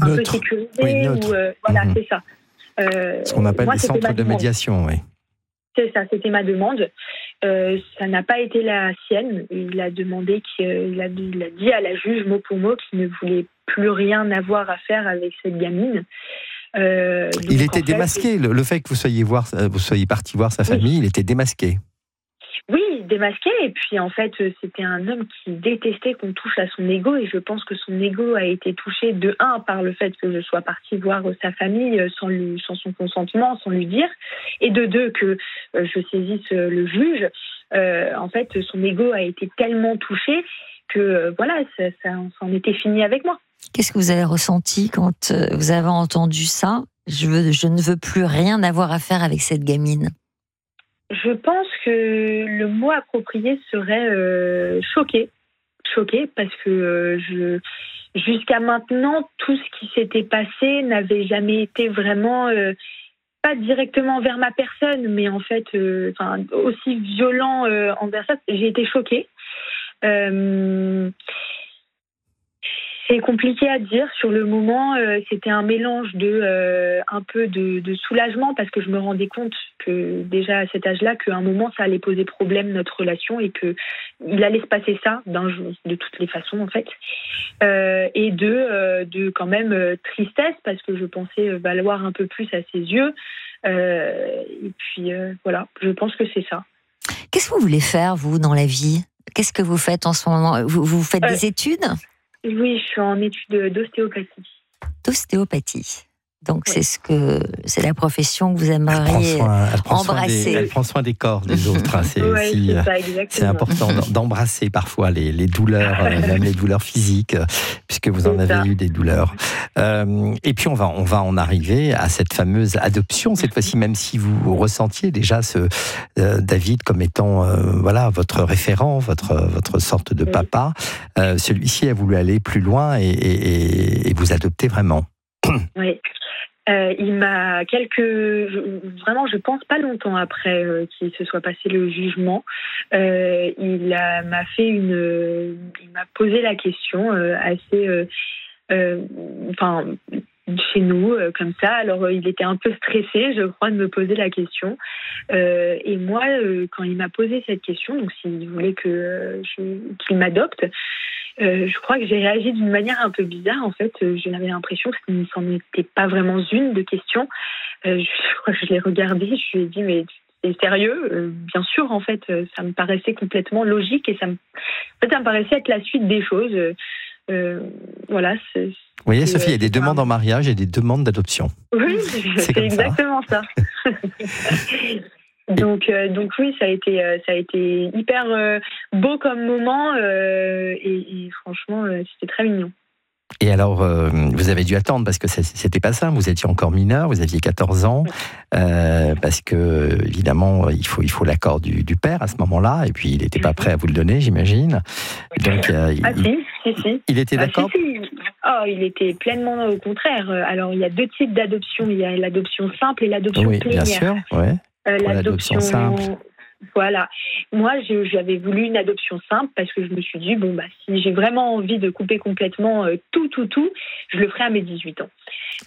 un peu neutre. sécurisé. Oui, neutre. Voilà, c'est ça. Ce qu'on appelle des centres de médiation, oui. C'est ça, c'était ma demande. Ça n'a pas été la sienne. Il a demandé, il a dit à la juge mot pour mot qu'il ne voulait plus rien avoir à faire avec cette gamine. Il était démasqué. Le fait que vous soyez parti voir sa famille, il était démasqué. Oui, démasqué. Et puis en fait, c'était un homme qui détestait qu'on touche à son ego. Et je pense que son ego a été touché de un par le fait que je sois partie voir sa famille sans son consentement, sans lui dire. Et de deux que je saisisse le juge. En fait, son ego a été tellement touché que voilà, ça en était fini avec moi. Qu'est-ce que vous avez ressenti quand vous avez entendu ça ? Je ne veux plus rien avoir à faire avec cette gamine. Je pense que le mot approprié serait choqué. Choqué parce que jusqu'à maintenant, tout ce qui s'était passé n'avait jamais été vraiment, pas directement vers ma personne, mais en fait, aussi violent envers ça. J'ai été choquée. C'est compliqué à dire. Sur le moment, c'était un mélange un peu de soulagement parce que je me rendais compte que déjà à cet âge-là, qu'à un moment, ça allait poser problème notre relation et qu'il allait se passer ça d'un jour, de toutes les façons en fait. Et de quand même tristesse parce que je pensais valoir un peu plus à ses yeux. Et puis voilà, je pense que c'est ça. Qu'est-ce que vous voulez faire vous dans la vie ? Qu'est-ce que vous faites en ce moment ? Vous faites des études ? Oui, je suis en études d'ostéopathie. D'ostéopathie. Donc oui. C'est la profession que vous aimeriez embrasser. Elle prend soin des corps des autres. Hein. C'est important d'embrasser parfois les douleurs, même les douleurs physiques, puisque vous en avez eu des douleurs. Et puis on va en arriver à cette fameuse adoption. Cette fois-ci, même si vous ressentiez déjà David comme étant votre référent, votre sorte de papa, celui-ci a voulu aller plus loin et vous adopter vraiment. Oui. Il m'a vraiment, je pense pas longtemps après qu'il se soit passé le jugement, il m'a posé la question assez, chez nous comme ça. Alors il était un peu stressé, je crois, de me poser la question. Et moi, quand il m'a posé cette question, donc s'il voulait qu'il m'adopte. Je crois que j'ai réagi d'une manière un peu bizarre. En fait, j'avais l'impression que ce n'en était pas vraiment une de question. Je crois que je l'ai regardé, je lui ai dit mais c'est sérieux ? Bien sûr, en fait, ça me paraissait complètement logique et ça me paraissait être la suite des choses. Voilà. Vous voyez, Sophie, il y a des demandes en mariage et des demandes d'adoption. Oui, c'est exactement ça. Donc oui, ça a été hyper beau comme moment et franchement, c'était très mignon. Et alors, vous avez dû attendre parce que c'était pas simple. Vous étiez encore mineur, vous aviez 14 ans, parce que évidemment, il faut l'accord du père à ce moment-là. Et puis, il n'était pas prêt à vous le donner, j'imagine. Donc, si. Il était d'accord. Si. Oh, il était pleinement au contraire. Alors, il y a deux types d'adoption. Il y a l'adoption simple et l'adoption plénière. Oui, bien sûr. Ouais. L'adoption simple. Voilà. Moi, j'avais voulu une adoption simple parce que je me suis dit, si j'ai vraiment envie de couper complètement tout, je le ferai à mes 18 ans.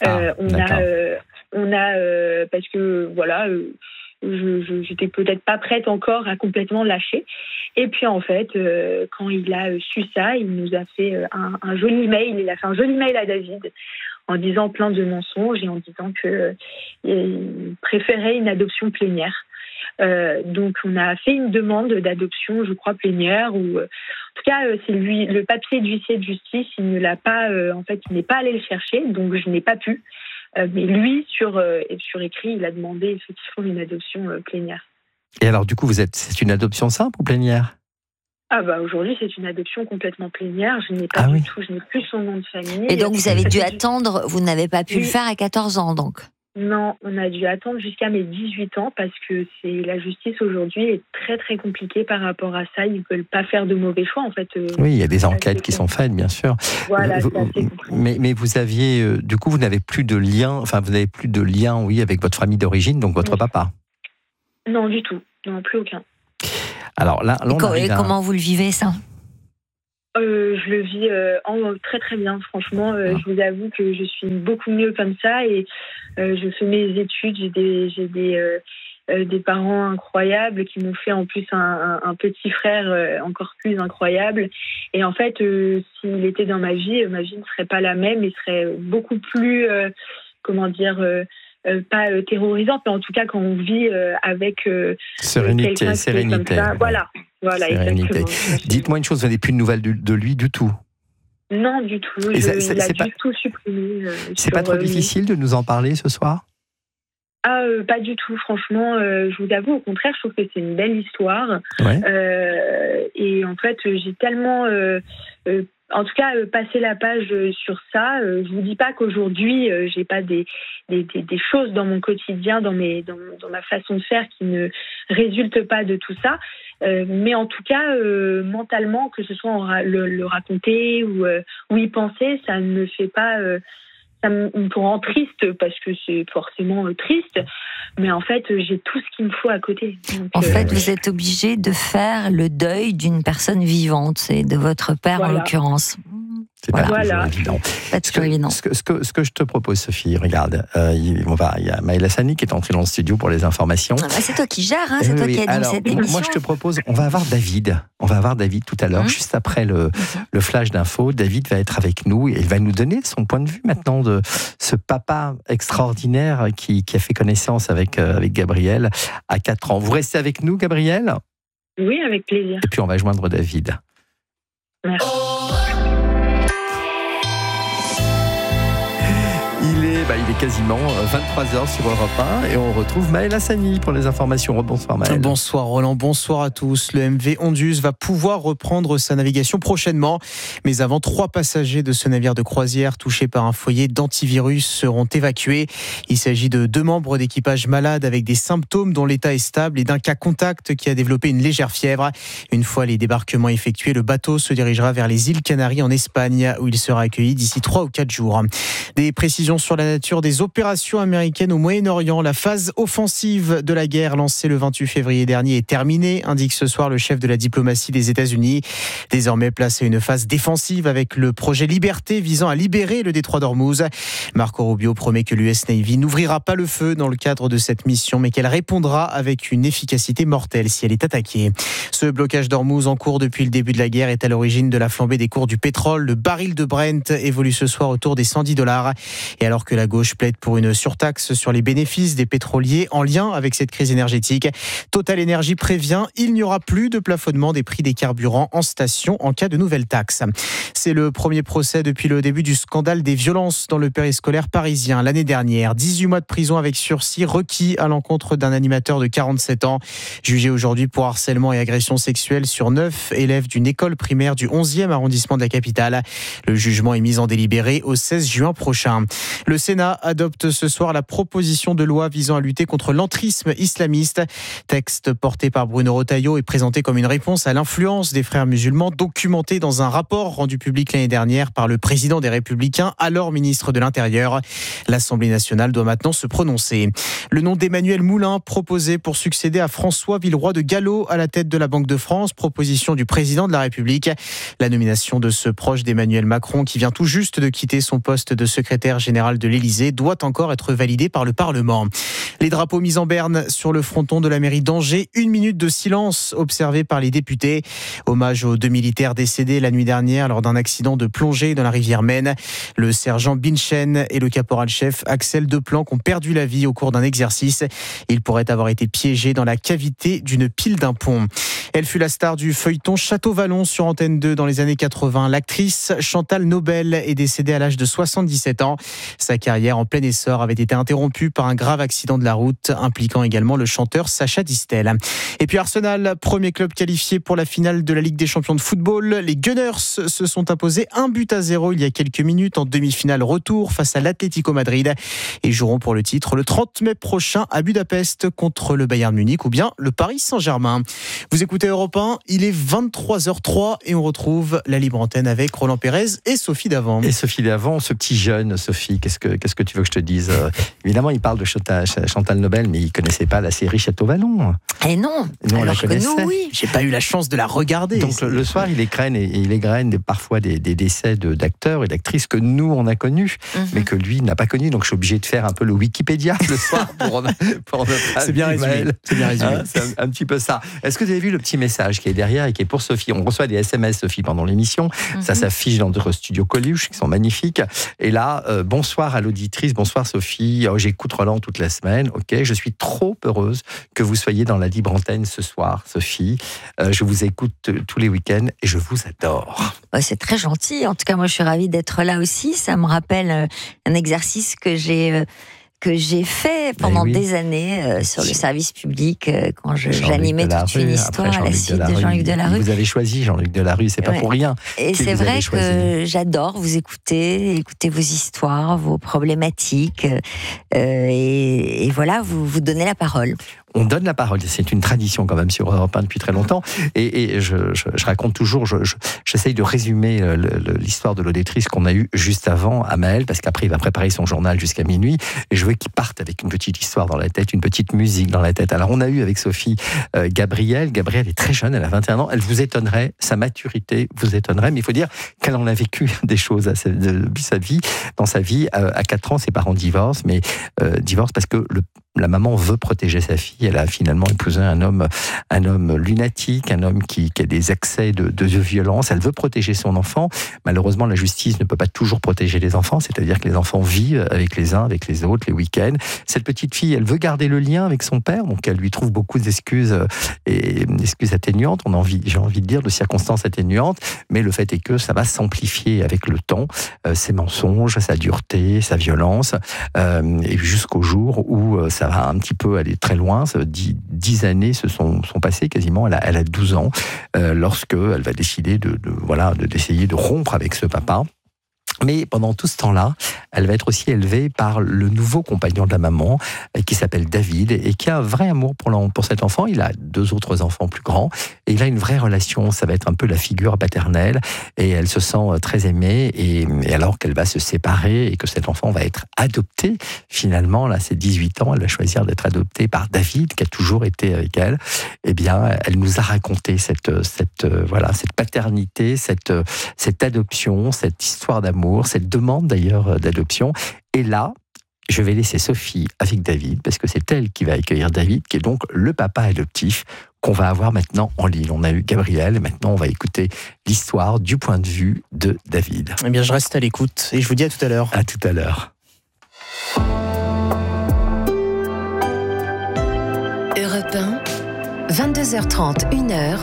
Parce que, voilà, j'étais peut-être pas prête encore à complètement lâcher. Et puis, en fait, quand il a su ça, il nous a fait un joli mail. Il a fait un joli mail à David en disant plein de mensonges et en disant qu'il préférait une adoption plénière. Donc on a fait une demande d'adoption, je crois plénière, ou en tout cas c'est lui le papier d'huissier de justice, il ne l'a pas, il n'est pas allé le chercher, donc je n'ai pas pu. Mais lui sur écrit, il a demandé effectivement une adoption plénière. Et alors du coup c'est une adoption simple ou plénière ? Aujourd'hui c'est une adoption complètement plénière. Je n'ai pas du tout, je n'ai plus son nom de famille. Et donc vous avez dû attendre, vous n'avez pas pu le faire à 14 ans donc ? Non, on a dû attendre jusqu'à mes 18 ans parce que la justice aujourd'hui est très très compliquée par rapport à ça. Ils ne veulent pas faire de mauvais choix en fait. Oui, il y a des enquêtes qui sont faites, bien sûr. Voilà, mais vous aviez, du coup, vous n'avez plus de lien, oui, avec votre famille d'origine, donc votre papa. Non, du tout. Non, plus aucun. Alors là, comment vous le vivez ça ? Je le vis très très bien, franchement. Je vous avoue que je suis beaucoup mieux comme ça et je fais mes études. J'ai des parents incroyables qui m'ont fait en plus un petit frère encore plus incroyable. Et en fait, s'il était dans ma vie ne serait pas la même et serait beaucoup plus, pas terrorisante, mais en tout cas quand on vit avec sérénité. Comme ça, voilà, sérénité. Dites-moi une chose, vous n'avez plus de nouvelles de lui du tout? Non, du tout. Il a du tout supprimé. C'est pas trop difficile de nous en parler ce soir? Pas du tout, franchement. Je vous avoue, au contraire, je trouve que c'est une belle histoire. Ouais. Et en fait, j'ai tellement... en tout cas, passer la page sur ça. Je vous dis pas qu'aujourd'hui, j'ai pas des choses dans mon quotidien, dans ma façon de faire qui ne résultent pas de tout ça. Mais en tout cas, mentalement, que ce soit le raconter ou y penser, ça ne me fait pas... ça me rend triste parce que c'est forcément triste, mais en fait j'ai tout ce qu'il me faut à côté. Donc, en fait, vous êtes obligé de faire le deuil d'une personne vivante, et de votre père en l'occurrence. C'est pas toujours évident. Ce que je te propose, Sophie, regarde, il y a Maëlle Hassani qui est entrée dans le studio pour les informations. C'est toi qui gères, c'est toi qui anime cette émission. Moi, je te propose, on va avoir David tout à l'heure, juste après le flash d'info. David va être avec nous et il va nous donner son point de vue maintenant de ce papa extraordinaire qui a fait connaissance avec Gabriel à 4 ans. Vous restez avec nous, Gabriel ? Oui, avec plaisir. Et puis on va joindre David. Merci. Il est quasiment 23h sur Europe 1 et on retrouve Maëlle Hassani pour les informations. Bonsoir Maëlle. Bonsoir Roland, bonsoir à tous. Le MV Ondius va pouvoir reprendre sa navigation prochainement. Mais avant, 3 passagers de ce navire de croisière touchés par un foyer d'antivirus seront évacués. Il s'agit de 2 membres d'équipage malades avec des symptômes dont l'état est stable et d'un cas contact qui a développé une légère fièvre. Une fois les débarquements effectués, le bateau se dirigera vers les îles Canaries en Espagne où il sera accueilli d'ici 3 ou 4 jours. Des précisions sur la nature des opérations américaines au Moyen-Orient. La phase offensive de la guerre lancée le 28 février dernier est terminée, indique ce soir le chef de la diplomatie des États-Unis. Désormais place à une phase défensive avec le projet Liberté visant à libérer le détroit d'Ormuz. Marco Rubio promet que l'US Navy n'ouvrira pas le feu dans le cadre de cette mission, mais qu'elle répondra avec une efficacité mortelle si elle est attaquée. Ce blocage d'Ormuz en cours depuis le début de la guerre est à l'origine de la flambée des cours du pétrole. Le baril de Brent évolue ce soir autour des $110. Et alors que la gauche plaide pour une surtaxe sur les bénéfices des pétroliers en lien avec cette crise énergétique, Total Energy prévient, il n'y aura plus de plafonnement des prix des carburants en station en cas de nouvelles taxes. C'est le premier procès depuis le début du scandale des violences dans le périscolaire parisien l'année dernière. 18 mois de prison avec sursis requis à l'encontre d'un animateur de 47 ans, jugé aujourd'hui pour harcèlement et agression sexuelle sur 9 élèves d'une école primaire du 11e arrondissement de la capitale. Le jugement est mis en délibéré au 16 juin prochain. Le Sénat adopte ce soir la proposition de loi visant à lutter contre l'entrisme islamiste. Texte porté par Bruno Retailleau et présenté comme une réponse à l'influence des frères musulmans, documenté dans un rapport rendu public l'année dernière par le président des Républicains, alors ministre de l'Intérieur. L'Assemblée nationale doit maintenant se prononcer. Le nom d'Emmanuel Moulin proposé pour succéder à François Villeroy de Galhau à la tête de la Banque de France, proposition du président de la République. La nomination de ce proche d'Emmanuel Macron, qui vient tout juste de quitter son poste de secrétaire général de l'Élysée, doit encore être validée par le Parlement. Les drapeaux mis en berne sur le fronton de la mairie d'Angers, 1 minute de silence observée par les députés. Hommage aux 2 militaires décédés la nuit dernière lors d'un accident de plongée dans la rivière Maine. Le sergent Binchen et le caporal-chef Axel Deplanque ont perdu la vie au cours d'un exercice. Ils pourraient avoir été piégés dans la cavité d'une pile d'un pont. Elle fut la star du feuilleton Château-Vallon sur Antenne 2 dans les années 80. L'actrice Chantal Nobel est décédée à l'âge de 77 ans. Sa carrière en plein essor avait été interrompue par un grave accident de la route impliquant également le chanteur Sacha Distel. Et puis Arsenal, premier club qualifié pour la finale de la Ligue des Champions de football. Les Gunners se sont imposés 1-0 il y a quelques minutes en demi-finale retour face à l'Atlético Madrid et joueront pour le titre le 30 mai prochain à Budapest contre le Bayern Munich ou bien le Paris Saint-Germain. Vous écoutez Europe 1, il est 23h03 et on retrouve la libre antenne avec Roland Pérez et Sophie Davant. Et Sophie Davant, ce petit jeune, Sophie, qu'est-ce qu'est-ce que tu veux que je te dise? Évidemment, il parle de Chantal Nobel, mais il ne connaissait pas la série Château-Vallon. Et non, nous, on la connaissait. Nous, oui. J'ai pas eu la chance de la regarder. Donc le soir, il égrène parfois des décès d'acteurs et d'actrices que nous, on a connus, mais que lui n'a pas connus. Donc je suis obligé de faire un peu le Wikipédia le soir pour notre C'est bien résumé. C'est bien résumé. C'est un petit peu ça. Est-ce que vous avez vu le petit message qui est derrière et qui est pour Sophie? On reçoit des SMS, Sophie, pendant l'émission. Ça s'affiche dans notre studio Coluche, qui sont magnifiques. Et là, bonsoir à l'auditrice, bonsoir Sophie. Oh, j'écoute Roland toute la semaine. Ok, je suis trop heureuse que vous soyez dans la libre antenne ce soir, Sophie. Je vous écoute tous les week-ends et je vous adore. C'est très gentil. En tout cas, moi, je suis ravie d'être là aussi. Ça me rappelle un exercice que j'ai fait pendant des années sur le service public quand j'animais toute une histoire à la suite de Jean-Luc Delarue. Vous avez choisi Jean-Luc Delarue, c'est pas pour rien. Et c'est vrai que j'adore vous écouter vos histoires, vos problématiques, et voilà, vous donnez la parole. On donne la parole, c'est une tradition quand même sur Europe 1 depuis très longtemps. Et je raconte toujours, j'essaye de résumer l'histoire de l'auditrice qu'on a eue juste avant à Maël, parce qu'après il va préparer son journal jusqu'à minuit. Et je veux qu'il parte avec une petite histoire dans la tête, une petite musique dans la tête. Alors on a eu avec Sophie Gabrielle. Gabrielle est très jeune, elle a 21 ans. Elle vous étonnerait, sa maturité vous étonnerait. Mais il faut dire qu'elle en a vécu des choses dans sa vie. À 4 ans, ses parents divorcent, mais divorcent parce que la maman veut protéger sa fille. Elle a finalement épousé un homme lunatique, un homme qui a des accès de violence. Elle veut protéger son enfant. Malheureusement, la justice ne peut pas toujours protéger les enfants, c'est-à-dire que les enfants vivent avec les uns, avec les autres, les week-ends. Cette petite fille, elle veut garder le lien avec son père, donc elle lui trouve beaucoup d'excuses et d'excuses atténuantes. J'ai envie de dire de circonstances atténuantes, mais le fait est que ça va s'amplifier avec le temps, ses mensonges, sa dureté, sa violence, et jusqu'au jour où ça va un petit peu aller très loin. 10 années se sont passées quasiment. Elle a 12 ans lorsque elle va décider d'essayer de rompre avec ce papa. Mais pendant tout ce temps-là, elle va être aussi élevée par le nouveau compagnon de la maman, qui s'appelle David, et qui a un vrai amour pour cet enfant. Il a 2 autres enfants plus grands, et il a une vraie relation. Ça va être un peu la figure paternelle, et elle se sent très aimée, et alors qu'elle va se séparer, et que cet enfant va être adopté, finalement, là, c'est 18 ans, elle va choisir d'être adoptée par David, qui a toujours été avec elle. Eh bien, elle nous a raconté cette paternité, cette adoption, cette histoire d'amour, cette demande d'ailleurs d'adoption. Et là, je vais laisser Sophie avec David, parce que c'est elle qui va accueillir David, qui est donc le papa adoptif qu'on va avoir maintenant en ligne. On a eu Gabrielle, et maintenant on va écouter l'histoire du point de vue de David. Eh bien, je reste à l'écoute et je vous dis à tout à l'heure. À tout à l'heure. Europe 1, 22h30, 1h.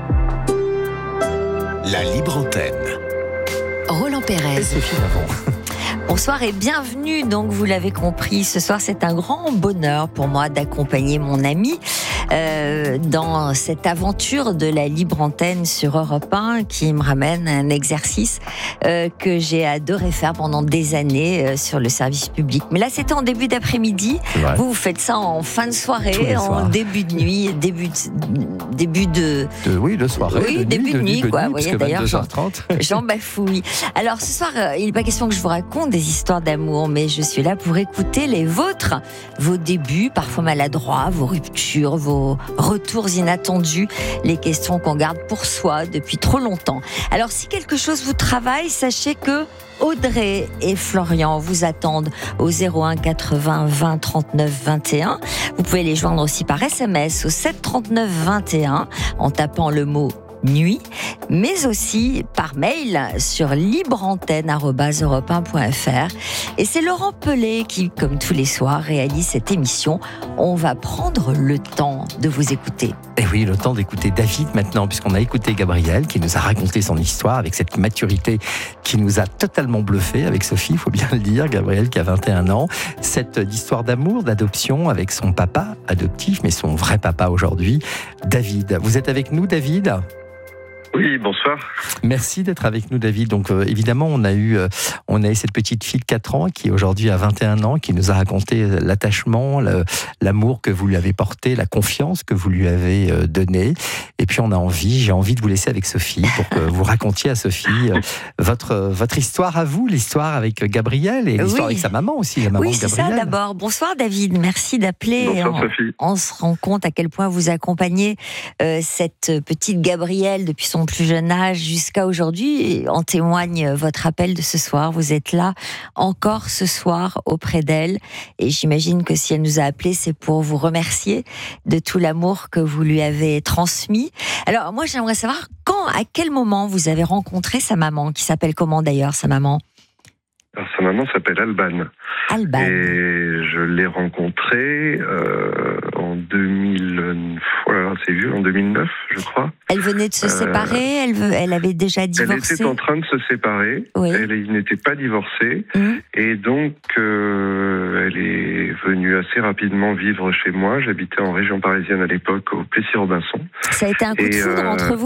La libre antenne. Roland Pérez. Sophie Lavant. Bonsoir et bienvenue. Donc, vous l'avez compris, ce soir, c'est un grand bonheur pour moi d'accompagner mon ami dans cette aventure de la libre antenne sur Europe 1 qui me ramène à un exercice que j'ai adoré faire pendant des années sur le service public. Mais là, c'était en début d'après-midi. Vous faiite ça en fin de soirée, en début de nuit, début de soirée. Oui, début de nuit, quoi. Vous voyez, d'ailleurs, 22h30. J'en bafouille. Alors, ce soir, il n'est pas question que je vous raconte des histoires d'amour, mais je suis là pour écouter les vôtres, vos débuts, parfois maladroits, vos ruptures, vos retours inattendus, les questions qu'on garde pour soi depuis trop longtemps. Alors, si quelque chose vous travaille, sachez que Audrey et Florian vous attendent au 01 80 20 39 21. Vous pouvez les joindre aussi par SMS au 7 39 21 en tapant le mot nuit, mais aussi par mail sur libreantenne@europe1.fr. Et c'est Laurent Pelé qui, comme tous les soirs, réalise cette émission. On va prendre le temps de vous écouter. Et oui, le temps d'écouter David maintenant, puisqu'on a écouté Gabrielle qui nous a raconté son histoire avec cette maturité qui nous a totalement bluffé avec Sophie, il faut bien le dire. Gabrielle qui a 21 ans. Cette histoire d'amour, d'adoption avec son papa adoptif, mais son vrai papa aujourd'hui, David. Vous êtes avec nous, David ? Oui, bonsoir. Merci d'être avec nous, David. Donc évidemment, on a eu cette petite fille de 4 ans qui aujourd'hui a 21 ans, qui nous a raconté l'attachement, l'amour que vous lui avez porté, la confiance que vous lui avez donnée. Et puis j'ai envie de vous laisser avec Sophie pour que vous racontiez à Sophie votre histoire à vous, l'histoire avec Gabriel et l'histoire avec sa maman aussi, la maman de Gabriel. Oui, c'est ça d'abord. Bonsoir David, merci d'appeler. Bonsoir Sophie. On se rend compte à quel point vous accompagnez cette petite Gabrielle depuis son plus jeune âge jusqu'à aujourd'hui. En témoigne votre appel de ce soir. Vous êtes là encore ce soir auprès d'elle. Et j'imagine que si elle nous a appelés, c'est pour vous remercier de tout l'amour que vous lui avez transmis. Alors moi, j'aimerais savoir à quel moment vous avez rencontré sa maman, qui s'appelle comment d'ailleurs, sa maman ? Alors, sa maman s'appelle Alban. Alban. Et je l'ai rencontrée en 2009, je crois. Elle venait de se séparer, elle avait déjà divorcé. Elle était en train de se séparer, oui. Elle n'était pas divorcée, et donc elle est venue assez rapidement vivre chez moi. J'habitais en région parisienne à l'époque, au Plessis-Robinson. Ça a été un coup de foudre entre vous ?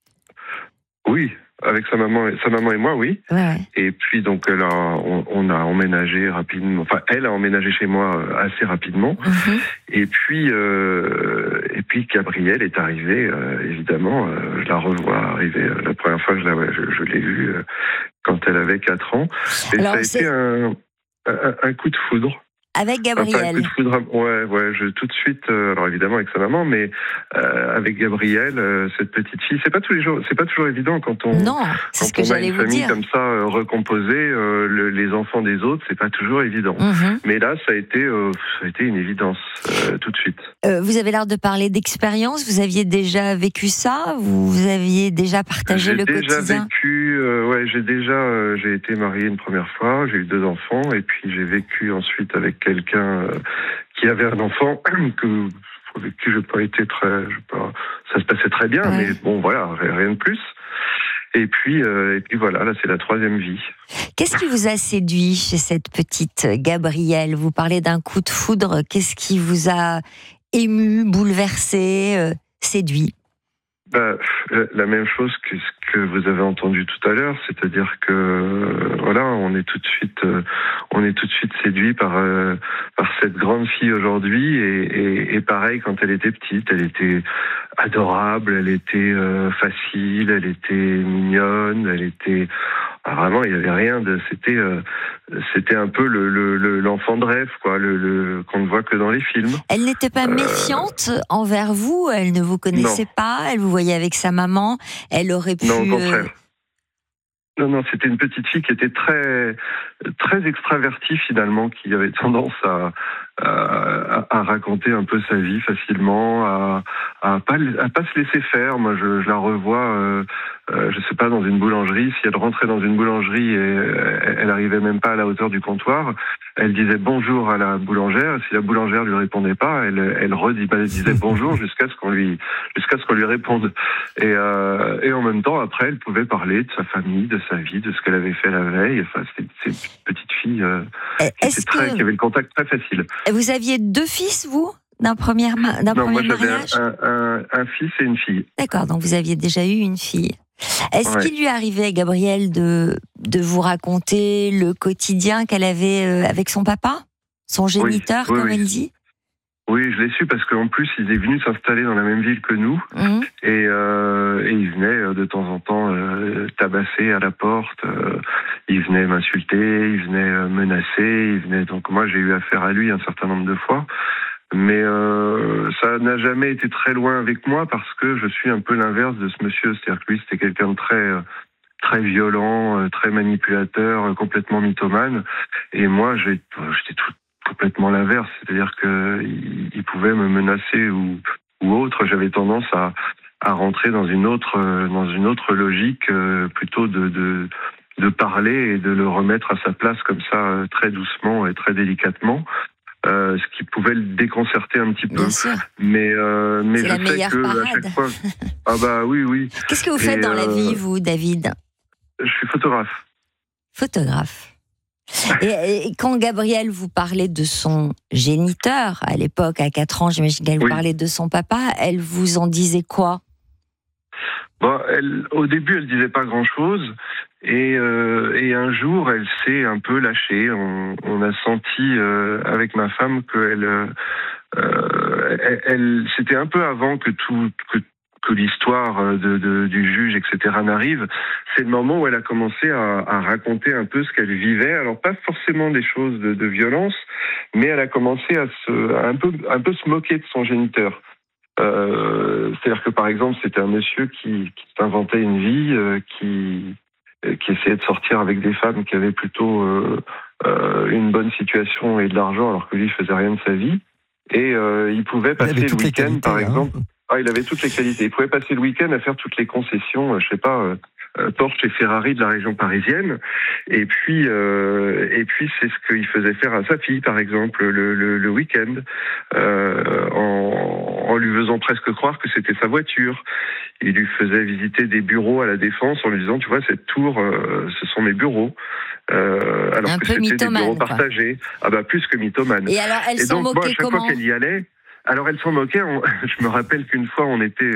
Oui. Avec sa maman et moi, oui. Ouais. Et puis donc on a emménagé rapidement. Enfin, elle a emménagé chez moi assez rapidement. Et puis Gabrielle est arrivée. Évidemment, je la revois arriver. La première fois, je l'ai vue quand elle avait 4 ans. Et alors, ça a été un coup de foudre. Avec Gabrielle. Un coup de foudre, tout de suite, alors évidemment avec sa maman, mais avec Gabrielle, cette petite fille, c'est pas toujours évident quand on a une famille comme ça recomposée, les enfants des autres, c'est pas toujours évident. Mais là, ça a été une évidence tout de suite. Vous avez l'air de parler d'expérience. Vous aviez déjà vécu ça ? Vous aviez déjà partagé le quotidien ? J'ai été marié une première fois, j'ai eu 2 enfants, et puis j'ai vécu ensuite avec quelqu'un qui avait un enfant avec qui j'ai pas été ça se passait très bien, mais bon voilà, rien de plus. Et puis voilà, là c'est la 3e vie. Qu'est-ce qui vous a séduit chez cette petite Gabrielle ? Vous parlez d'un coup de foudre. Qu'est-ce qui vous a ému, bouleversé, séduit ? La même chose que ce que vous avez entendu tout à l'heure, c'est-à-dire que voilà, on est tout de suite séduit par cette grande fille aujourd'hui, et pareil quand elle était petite, elle était adorable, elle était facile, elle était mignonne, elle était vraiment, il y avait rien de, c'était un peu l'enfant de rêve, quoi, qu'on ne voit que dans les films. Elle n'était pas méfiante envers vous, elle ne vous connaissait pas, elle vous voyait avec sa maman, elle aurait pu... Non, au contraire. Non, c'était une petite fille qui était très, très extravertie finalement, qui avait tendance à raconter un peu sa vie facilement, à pas se laisser faire. Moi, je la revois, je sais pas, dans une boulangerie. Si elle rentrait dans une boulangerie et elle arrivait même pas à la hauteur du comptoir, elle disait bonjour à la boulangère. Si la boulangère lui répondait pas, elle disait bonjour jusqu'à ce qu'on lui réponde. Et en même temps, après, elle pouvait parler de sa famille, de sa vie, de ce qu'elle avait fait la veille. Enfin, c'est une petite fille qui avait le contact très facile. Vous aviez 2 fils, vous, d'un premier mariage ? Non, moi j'avais un fils et une fille. D'accord, donc vous aviez déjà eu une fille. Est-ce qu'il lui arrivait à Gabrielle de vous raconter le quotidien qu'elle avait avec son papa ? Son géniteur, comme elle dit ? Oui, je l'ai su parce qu'en plus, il est venu s'installer dans la même ville que nous. Et il venait de temps en temps tabasser à la porte. Il venait m'insulter, il venait menacer. Donc moi, j'ai eu affaire à lui un certain nombre de fois. Mais ça n'a jamais été très loin avec moi parce que je suis un peu l'inverse de ce monsieur. C'est-à-dire que lui, c'était quelqu'un de très violent, très manipulateur, complètement mythomane. Et moi, j'étais complètement l'inverse. C'est-à-dire qu'il pouvait me menacer ou autre. J'avais tendance à rentrer dans une autre logique, plutôt de parler et de le remettre à sa place comme ça, très doucement et très délicatement. Ce qui pouvait le déconcerter un petit peu. Bien sûr. Mais c'est je sais que parade. à chaque fois. Ah bah oui. Qu'est-ce que vous faites dans la vie, vous, David ? Je suis photographe. Photographe. Et quand Gabrielle vous parlait de son géniteur, à l'époque, à 4 ans, j'imagine qu'elle vous parlait de son papa, elle vous en disait quoi ? Bon, au début, elle disait pas grand-chose, et un jour, elle s'est un peu lâchée. On a senti avec ma femme qu'elle, c'était un peu avant que l'histoire du juge, etc. n'arrive. C'est le moment où elle a commencé à raconter un peu ce qu'elle vivait. Alors pas forcément des choses de violence, mais elle a commencé à un peu se moquer de son géniteur. C'est-à-dire que par exemple, c'était un monsieur qui s'inventait une vie, qui essayait de sortir avec des femmes qui avaient plutôt une bonne situation et de l'argent, alors que lui faisait rien de sa vie. Et il pouvait passer le week-end, par exemple. Ah, il avait toutes les qualités. Il pouvait passer le week-end à faire toutes les concessions, je sais pas, Porsche et Ferrari de la région parisienne. Et puis c'est ce qu'il faisait faire à sa fille, par exemple, le week-end, en lui faisant presque croire que c'était sa voiture. Il lui faisait visiter des bureaux à la Défense en lui disant, tu vois, cette tour, ce sont mes bureaux. Alors un que peu c'était mythomane, des bureaux quoi. Partagés. Ah bah plus que mythomane. Et alors, elle s'en moquait chaque comment? fois qu'elle y allait, alors elle s'en moquait. Je me rappelle qu'une fois on était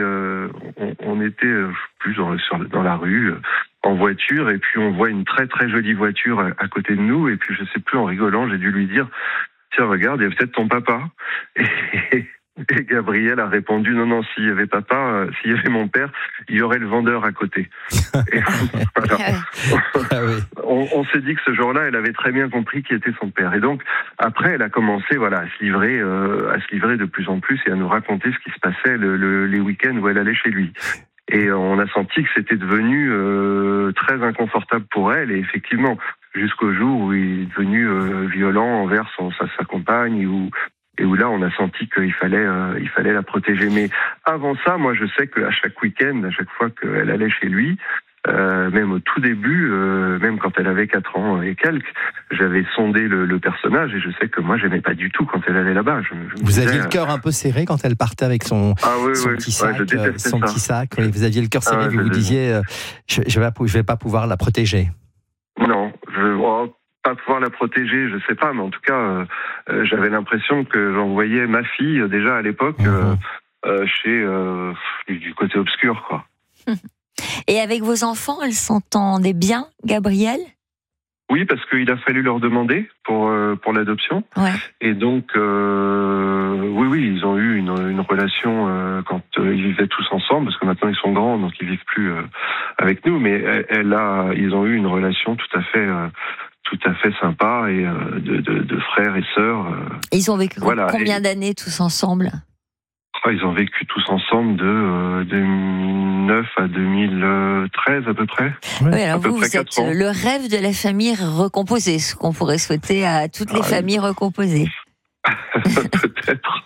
plus dans la rue en voiture, et puis on voit une très très jolie voiture à côté de nous, et puis je sais plus, en rigolant, j'ai dû lui dire, tiens regarde, il y a peut-être ton papa. Et Gabriel a répondu, non, s'il y avait papa, s'il y avait mon père, il y aurait le vendeur à côté. Et voilà. On s'est dit que ce jour-là, elle avait très bien compris qui était son père. Et donc, après, elle a commencé, à se livrer de plus en plus et à nous raconter ce qui se passait les week-ends où elle allait chez lui. Et on a senti que c'était devenu très inconfortable pour elle. Et effectivement, jusqu'au jour où il est devenu violent envers sa compagne, et où là, on a senti qu'il fallait la protéger. Mais avant ça, moi, je sais qu'à chaque week-end, à chaque fois qu'elle allait chez lui, même au tout début, même quand elle avait 4 ans et quelques, j'avais sondé le personnage, et je sais que moi, j'aimais pas du tout quand elle allait là-bas. Vous aviez le cœur un peu serré quand elle partait avec son petit sac, petit sac. Oui, vous aviez le cœur serré, vous disiez, je vais pas pouvoir la protéger. Non, pas pouvoir la protéger, je sais pas, mais en tout cas, j'avais l'impression que j'envoyais ma fille, déjà à l'époque, chez du côté obscur, quoi. Et avec vos enfants, elles s'entendaient bien, Gabriel? Oui, parce qu'il a fallu leur demander pour l'adoption. Ouais. Et donc, oui, ils ont eu une relation quand ils vivaient tous ensemble, parce que maintenant ils sont grands, donc ils vivent plus avec nous, mais ils ont eu une relation tout à fait sympa, et de frères et sœurs. Ils ont vécu combien d'années tous ensemble? Ils ont vécu tous ensemble de 2009 à 2013 à peu près. Oui, alors vous êtes le rêve de la famille recomposée, ce qu'on pourrait souhaiter à toutes les familles recomposées. Peut-être.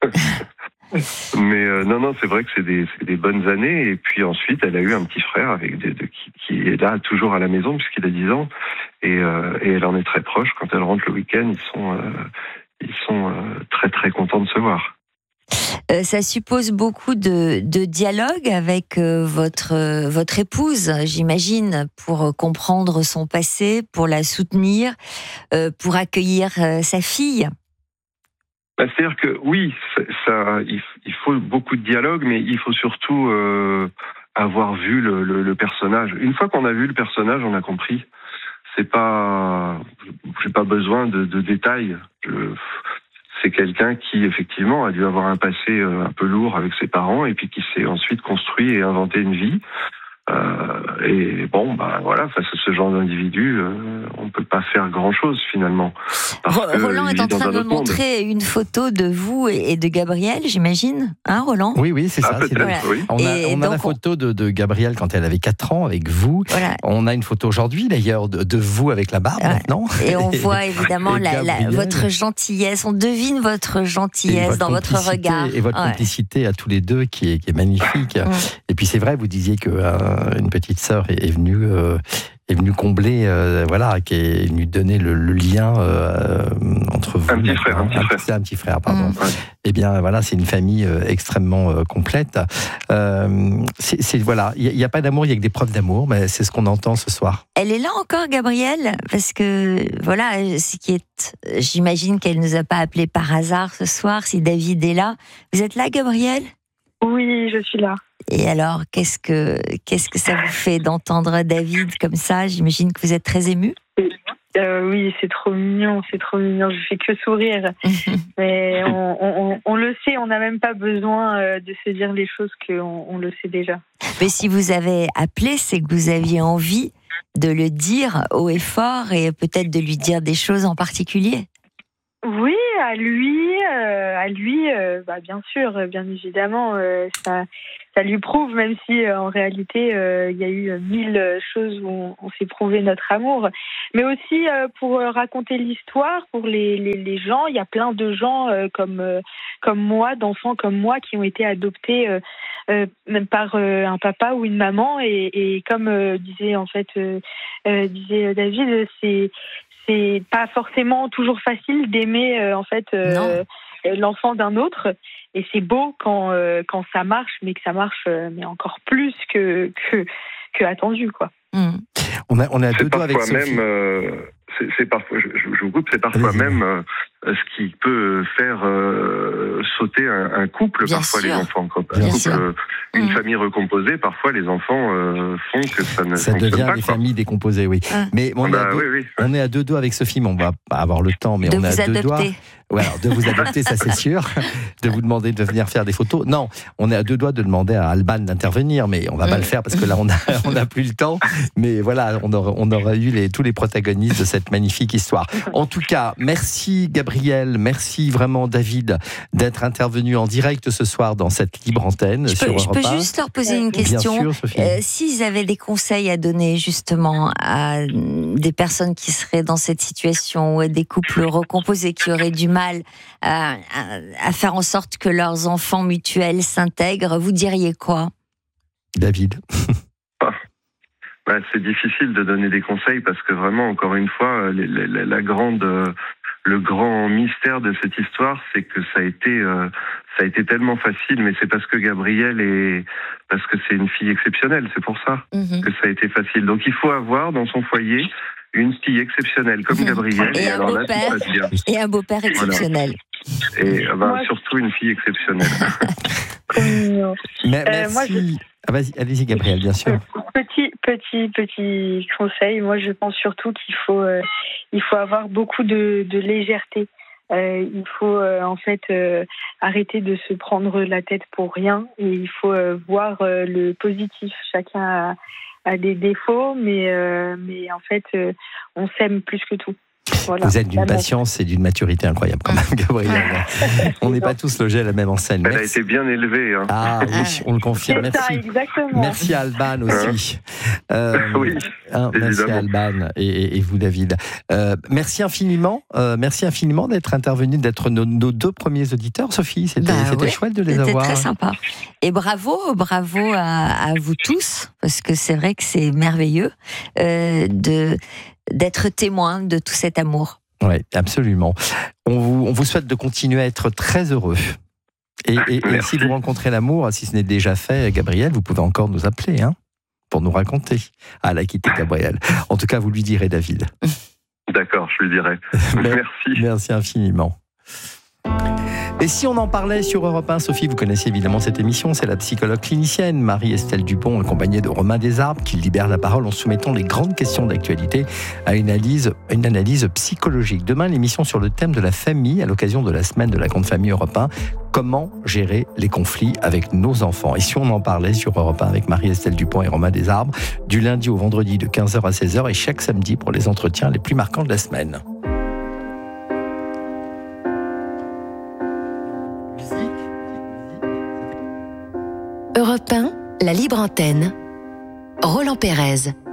Mais non, c'est vrai que c'est des bonnes années. Et puis ensuite, elle a eu un petit frère qui est là toujours à la maison puisqu'il a 10 ans. Et elle en est très proche. Quand elle rentre le week-end, ils sont très très contents de se voir. Ça suppose beaucoup de dialogue avec votre épouse, j'imagine, pour comprendre son passé, pour la soutenir, pour accueillir sa fille. C'est-à-dire que oui, il faut beaucoup de dialogue, mais il faut surtout avoir vu le personnage. Une fois qu'on a vu le personnage, on a compris. J'ai pas besoin de détails. C'est quelqu'un qui, effectivement, a dû avoir un passé un peu lourd avec ses parents, et puis qui s'est ensuite construit et inventé une vie. Et bon, voilà, face à ce genre d'individu, on ne peut pas faire grand-chose, finalement. Roland est en train de montrer une photo de vous et de Gabriel, j'imagine. Hein, Roland? Oui, c'est ça. Voilà. Oui. On a la photo de Gabriel quand elle avait 4 ans avec vous. Voilà. On a une photo aujourd'hui, d'ailleurs, de vous avec la barbe, maintenant. Et on voit évidemment votre gentillesse. On devine votre gentillesse dans votre regard. Et votre complicité à tous les deux qui est magnifique. Et puis c'est vrai, vous disiez que une petite sœur est venue combler, qui est venue donner le lien entre vous. Un petit frère, pardon. Eh bien, voilà, c'est une famille extrêmement complète. Il n'y a pas d'amour, il y a que des preuves d'amour, mais c'est ce qu'on entend ce soir. Elle est là encore, Gabrielle, parce que j'imagine qu'elle nous a pas appelé par hasard ce soir. Si David est là, vous êtes là, Gabrielle? Oui, je suis là. Et alors, qu'est-ce que ça vous fait d'entendre David comme ça? J'imagine que vous êtes très ému. Oui, c'est trop mignon, je fais que sourire. Mais on le sait, on n'a même pas besoin de se dire les choses qu'on le sait déjà. Mais si vous avez appelé, c'est que vous aviez envie de le dire haut et fort et peut-être de lui dire des choses en particulier. Oui, à lui, bien sûr, bien évidemment, ça lui prouve, même si en réalité il y a eu 1000 choses où on s'est prouvé notre amour, mais aussi pour raconter l'histoire pour les gens. Il y a plein de gens comme moi, d'enfants comme moi, qui ont été adoptés même par un papa ou une maman, et comme disait David, c'est pas forcément toujours facile d'aimer l'enfant d'un autre, et c'est beau quand ça marche, mais que ça marche mais encore plus que attendu, quoi. On a deux doigts avec Sophie. C'est parfois, je vous coupe, c'est parfois même ce qui peut faire sauter un couple, bien parfois, sûr. les enfants. Quand un couple, une famille recomposée, parfois les enfants font que ça ne fonctionne devient pas. des familles décomposées, oui. Mais on est à deux doigts avec Sophie, mais on va pas avoir le temps, mais on est à deux doigts. Ouais, alors de vous adopter, ça c'est sûr. De vous demander de venir faire des photos. Non, on est à deux doigts de demander à Alban d'intervenir, mais on va pas le faire parce que là on a plus le temps. Mais voilà, on aura eu tous les protagonistes de cette magnifique histoire. En tout cas, merci Gabriel, merci vraiment David d'être intervenu en direct ce soir dans cette libre antenne sur Europe 1. Je peux juste leur poser une question. Bien sûr, Sophie. S'ils avaient des conseils à donner justement à des personnes qui seraient dans cette situation, ou des couples recomposés qui auraient du mal à faire en sorte que leurs enfants mutuels s'intègrent, vous diriez quoi, David? C'est difficile de donner des conseils parce que vraiment, encore une fois, le grand mystère de cette histoire, c'est que ça a été tellement facile, mais c'est parce que parce que c'est une fille exceptionnelle, c'est pour ça que ça a été facile. Donc il faut avoir dans son foyer une fille exceptionnelle comme Gabriel. Et un beau-père. Et un beau-père exceptionnel. Et surtout une fille exceptionnelle. Merci. Allez-y Gabriel, bien sûr. Petit conseil. Moi, je pense surtout qu'il faut avoir beaucoup de légèreté. Il faut arrêter de se prendre la tête pour rien, et il faut voir le positif. Chacun a des défauts, mais en fait, on s'aime plus que tout. Voilà. Vous êtes d'une patience et d'une maturité incroyable quand même, Gabriel. On n'est pas tous logés à la même enseigne. Elle a été bien élevée. Hein. Ah oui, on le confirme. C'est merci. Ça, exactement. Merci à Alban aussi. Oui, merci à Alban et vous, David. Merci infiniment d'être intervenu, d'être nos deux premiers auditeurs. Sophie, c'était chouette de les avoir. C'était très sympa. Et bravo à vous tous, parce que c'est vrai que c'est merveilleux d'être témoin de tout cet amour. Oui, absolument. On vous souhaite de continuer à être très heureux. Et si vous rencontrez l'amour, si ce n'est déjà fait, Gabriel, vous pouvez encore nous appeler pour nous raconter. Elle a quitté Gabriel. En tout cas, vous lui direz, David. D'accord, je lui dirai. Merci. Merci infiniment. Et si on en parlait sur Europe 1, Sophie, vous connaissez évidemment cette émission, c'est la psychologue clinicienne Marie-Estelle Dupont, accompagnée de Romain Desarbes, qui libère la parole en soumettant les grandes questions d'actualité à une analyse psychologique. Demain, l'émission sur le thème de la famille, à l'occasion de la semaine de la grande famille Europe 1. Comment gérer les conflits avec nos enfants? Et si on en parlait sur Europe 1 avec Marie-Estelle Dupont et Romain Desarbes, du lundi au vendredi de 15h à 16h et chaque samedi pour les entretiens les plus marquants de la semaine. Europe 1, la libre antenne. Roland Pérez.